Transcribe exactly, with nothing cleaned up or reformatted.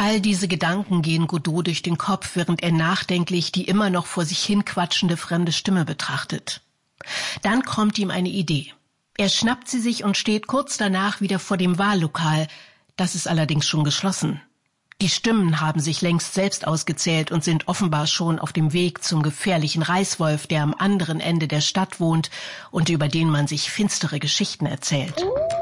All diese Gedanken gehen Godot durch den Kopf, während er nachdenklich die immer noch vor sich hin quatschende fremde Stimme betrachtet. Dann kommt ihm eine Idee. Er schnappt sie sich und steht kurz danach wieder vor dem Wahllokal. Das ist allerdings schon geschlossen. Die Stimmen haben sich längst selbst ausgezählt und sind offenbar schon auf dem Weg zum gefährlichen Reißwolf, der am anderen Ende der Stadt wohnt und über den man sich finstere Geschichten erzählt.